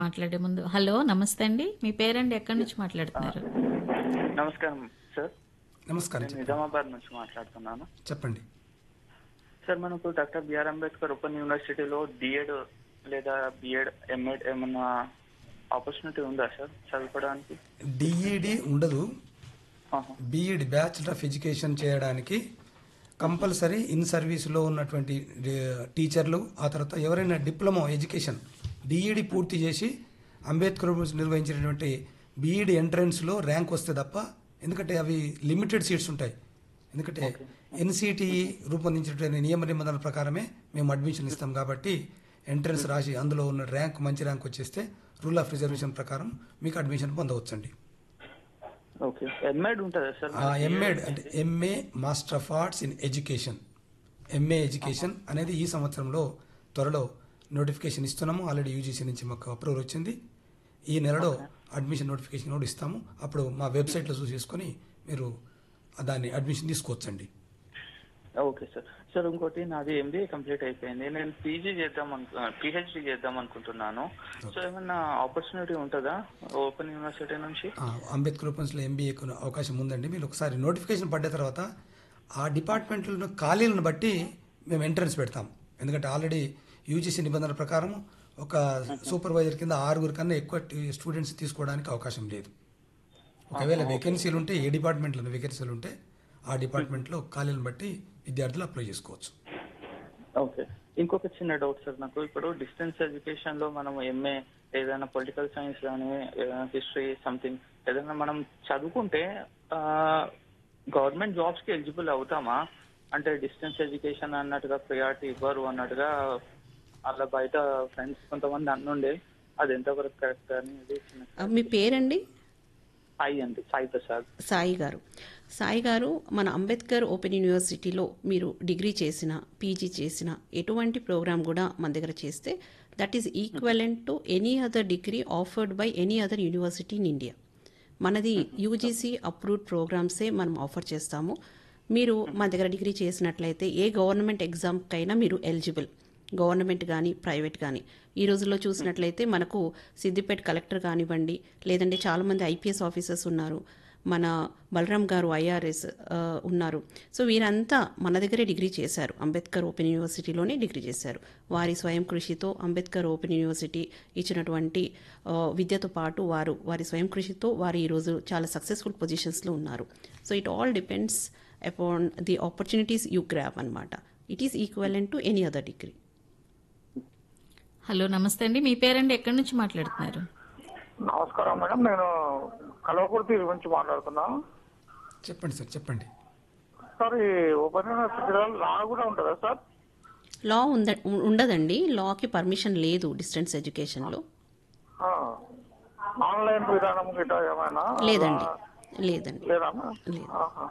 మాట్లాడే ముందు హలో నమస్తే అండి. మీ పేరండి? ఎక్కడి నుంచి మాట్లాడుతున్నారు? నమస్కారం సార్. నమస్కారం. నేను చెప్పండి. నిజామాబాద్ నుంచి మాట్లాడుతున్నాను. చెప్పండి. సార్, మనకు డాక్టర్ బిఆర్ అంబేద్కర్ ఓపెన్ యూనివర్సిటీలో డిఎడ్ లేదా బిఎడ్, ఎంఎడ్ ఏమన్నా ఆపర్చునిటీ ఉందా సార్ చదువుకోవడానికి? డిఈడి ఉండదు. ఆహా. బిఈడి బ్యాచిలర్ ఆఫ్ ఎడ్యుకేషన్ చేయడానికి కంపల్సరీ ఇన్ సర్వీస్లో ఉన్నటువంటి టీచర్లు, ఆ తర్వాత ఎవరైనా డిప్లొమా ఎడ్యుకేషన్ డిఈడి పూర్తి చేసి అంబేద్కర్ నిర్వహించినటువంటి బిఈడి ఎంట్రన్స్లో ర్యాంక్ వస్తే తప్ప, ఎందుకంటే అవి లిమిటెడ్ సీట్స్ ఉంటాయి. ఎందుకంటే ఎన్సిటిఈ రూపొందించినటువంటి నియమ నిబంధనల ప్రకారమే మేము అడ్మిషన్ ఇస్తాం కాబట్టి ఎంట్రన్స్ రాసి అందులో ఉన్న ర్యాంక్ మంచి ర్యాంక్ వచ్చేస్తే రూల్ ఆఫ్ రిజర్వేషన్ ప్రకారం మీకు అడ్మిషన్ పొందవచ్చండి. ఓకే. ఎంఎడ్ ఉంటుందా సార్? ఎంఏడ్ అంటే MA master of arts in education, MA education అనేది ఈ సంవత్సరంలో త్వరలో నోటిఫికేషన్ ఇస్తున్నాము. ఆల్రెడీ యూజీసీ నుంచి మాకు అప్రూవల్ వచ్చింది. ఈ నెలలో అడ్మిషన్ నోటిఫికేషన్ కూడా ఇస్తాము. అప్పుడు మా వెబ్సైట్లో చూసేసుకొని మీరు దాన్ని అడ్మిషన్ తీసుకోవచ్చండి. Okay sir. సార్, ఇంకోటి నాది ఎంబీఏ కంప్లీట్ అయిపోయింది. నేను పిహెచ్డి చేద్దాం అనుకుంటున్నాను. సో ఏమన్నా ఆపర్చునిటీ ఉంటుందా ఓపెన్ యూనివర్సిటీ నుంచి? అంబేద్కర్ ఓపెన్స్లో ఎంబీఏకు అవకాశం ఉందండి. మీరు ఒకసారి నోటిఫికేషన్ పడ్డ తర్వాత ఆ డిపార్ట్మెంట్లో ఖాళీలను బట్టి మేము ఎంట్రన్స్ పెడతాం. ఎందుకంటే ఆల్రెడీ యూజీసీ నిబంధనల ప్రకారం ఒక సూపర్వైజర్ కింద 6 కన్నా ఎక్కువ స్టూడెంట్స్ తీసుకోవడానికి అవకాశం లేదు. ఒకవేళ వేకెన్సీలు ఉంటే, ఏ డిపార్ట్మెంట్లో వేకెన్సీలు ఉంటే ఆ డిపార్ట్మెంట్లో ఖాళీలను బట్టి విద్యార్థులు అప్లై చేసుకోవచ్చు. ఓకే. ఇంకొక చిన్న డౌట్ సార్ నాకు. ఇప్పుడు డిస్టెన్స్ ఎడ్యుకేషన్ లో మనం ఎంఏ ఏదైనా పొలిటికల్ సైన్స్ కానీ హిస్టరీ సంథింగ్ ఏదైనా మనం చదువుకుంటే గవర్నమెంట్ జాబ్స్ కి ఎలిజిబుల్ అవుతామా? అంటే డిస్టెన్స్ ఎడ్యుకేషన్ అన్నట్టుగా ప్రయారిటీ ఇవ్వరు అన్నట్టుగా అలా బయట ఫ్రెండ్స్ కొంతమంది అన్నుండే, అది ఎంతవరకు కరెక్ట్ అనేది. మీ పేరండి? సాయి ప్రసాద్. సాయి గారు, మన అంబేద్కర్ ఓపెన్ యూనివర్సిటీలో మీరు డిగ్రీ చేసిన, పీజీ చేసిన ఎటువంటి ప్రోగ్రామ్ కూడా మన దగ్గర చేస్తే that is equivalent to any other degree offered by any other university in India. మనది యూజీసీ అప్రూవ్డ్ ప్రోగ్రామ్సే మనం ఆఫర్ చేస్తాము. మీరు మన దగ్గర డిగ్రీ చేసినట్లయితే ఏ గవర్నమెంట్ ఎగ్జామ్కైనా మీరు ఎలిజిబుల్, గవర్నమెంట్ కానీ ప్రైవేట్ కానీ. ఈ రోజుల్లో చూసినట్లయితే మనకు సిద్దిపేట కలెక్టర్ కానివ్వండి, లేదంటే చాలామంది ఐపీఎస్ ఆఫీసర్స్ ఉన్నారు, మన బలరాం గారు ఐఆర్ఎస్ ఉన్నారు. సో వీరంతా మన దగ్గరే డిగ్రీ చేశారు, అంబేద్కర్ ఓపెన్ యూనివర్సిటీలోనే డిగ్రీ చేశారు. వారి స్వయం కృషితో అంబేద్కర్ ఓపెన్ యూనివర్సిటీ ఇచ్చినటువంటి విద్యతో పాటు వారి స్వయం కృషితో వారు ఈరోజు చాలా సక్సెస్ఫుల్ పొజిషన్స్లో ఉన్నారు. So it all depends upon the opportunities you grab అనమాట. It is equivalent to any other degree. Hello నమస్తే అండి. మీ పేరండి? ఎక్కడి నుంచి మాట్లాడుతున్నారు? నమస్కారం మేడం, నేను కల్వకుర్తి నుంచి మాట్లాడుతున్నా. చెప్పండి సార్, చెప్పండి. సార్, ఈ ఓపెన్ యూనివర్సిటీలో లా కూడా ఉంటుందా సార్? లా ఉండదండి. లాకి పర్మిషన్ లేదు డిస్టెన్స్ ఎడ్యుకేషన్లో. ఆన్లైన్ విధానం గిట్ట ఏమైనా? లేదండి. లేదా? లేదు.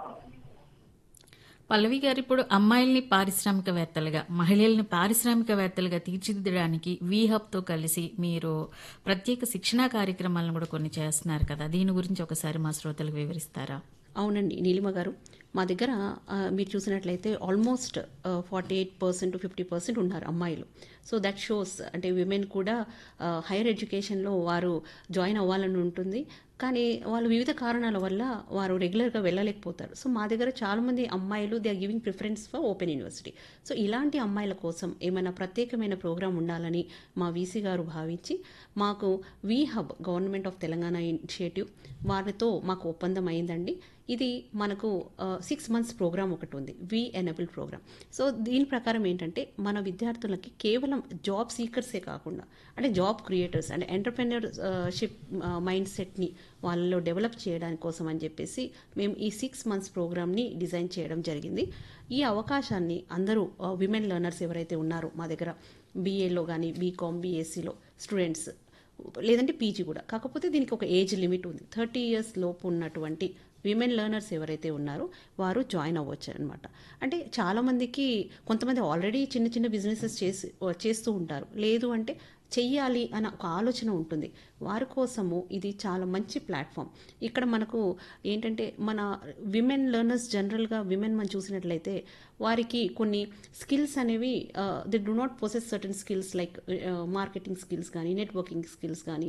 పల్లవి గారు, ఇప్పుడు అమ్మాయిల్ని పారిశ్రామికవేత్తలుగా, మహిళల్ని పారిశ్రామికవేత్తలుగా తీర్చిదిద్దడానికి వీహబ్తో కలిసి మీరు ప్రత్యేక శిక్షణా కార్యక్రమాలను కూడా కొన్ని చేస్తున్నారు కదా, దీని గురించి ఒకసారి మా శ్రోతలకు వివరిస్తారా? అవునండి నీలిమ గారు, మా దగ్గర మీరు చూసినట్లయితే ఆల్మోస్ట్ 48% to 50% ఉన్నారు అమ్మాయిలు. సో దట్ షోస్ అంటే విమెన్ కూడా హైయర్ ఎడ్యుకేషన్లో వారు జాయిన్ అవ్వాలని ఉంటుంది, కానీ వాళ్ళు వివిధ కారణాల వల్ల వారు రెగ్యులర్గా వెళ్ళలేకపోతారు. సో మా దగ్గర చాలామంది అమ్మాయిలు they are giving preference for open university. So ఇలాంటి అమ్మాయిల కోసం ఏమైనా ప్రత్యేకమైన ప్రోగ్రాం ఉండాలని మా వీసీ గారు భావించి మాకు we hub government of Telangana initiative వారితో మాకు ఒప్పందం అయిందండి. ఇది మనకు 6 months ప్రోగ్రామ్ ఒకటి ఉంది, వి ఎనేబుల్ ప్రోగ్రామ్. సో దీని ప్రకారం ఏంటంటే మన విద్యార్థులకి కేవలం జాబ్ సీకర్సే కాకుండా, అంటే జాబ్ క్రియేటర్స్ అంటే ఎంటర్ప్రెన్యూర్షిప్ మైండ్ సెట్ని వాళ్ళలో డెవలప్ చేయడానికి కోసం అని చెప్పేసి మేము ఈ 6 months ప్రోగ్రామ్ని డిజైన్ చేయడం జరిగింది. ఈ అవకాశాన్ని అందరూ విమెన్ లెర్నర్స్ ఎవరైతే ఉన్నారో మా దగ్గర బీఏలో కానీ బీకామ్ బీఎస్సీలో స్టూడెంట్స్, లేదంటే పీజీ కూడా, కాకపోతే దీనికి ఒక ఏజ్ లిమిట్ ఉంది. 30 years లోపు ఉన్నటువంటి విమెన్ లెర్నర్స్ ఎవరైతే ఉన్నారో వారు జాయిన్ అవ్వచ్చు అనమాట. అంటే చాలామందికి కొంతమంది ఆల్రెడీ చిన్న చిన్న బిజినెసెస్ చేస్తూ ఉంటారు, లేదు అంటే చెయ్యాలి అన్న ఒక ఆలోచన ఉంటుంది. వారి కోసము ఇది చాలా మంచి ప్లాట్ఫామ్. ఇక్కడ మనకు ఏంటంటే మన విమెన్ లెర్నర్స్ జనరల్గా విమెన్ మనం చూసినట్లయితే వారికి కొన్ని స్కిల్స్ అనేవి they do not possess certain skills like marketing skills కానీ నెట్వర్కింగ్ స్కిల్స్ కానీ